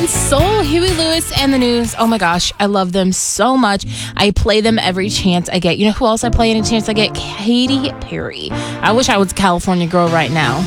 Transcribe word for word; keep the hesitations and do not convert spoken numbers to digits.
and Soul, Huey Lewis and the News. Oh my gosh, I love them so much. I play them every chance I get. You know who else I play any chance I get? Katy Perry. I wish I was a California girl right now.